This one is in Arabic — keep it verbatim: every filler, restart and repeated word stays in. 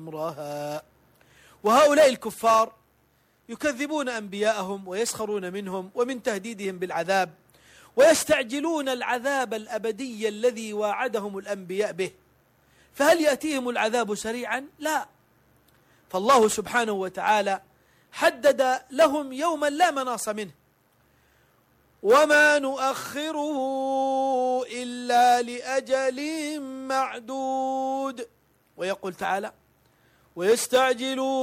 أمرها. وهؤلاء الكفار يكذبون أنبياءهم ويسخرون منهم ومن تهديدهم بالعذاب، ويستعجلون العذاب الأبدي الذي واعدهم الأنبياء به. فهل يأتيهم العذاب سريعا؟ لا، فالله سبحانه وتعالى حدد لهم يوما لا مناص منه: وما نؤخره إلا لأجل معدود. ويقول تعالى: ويستعجلون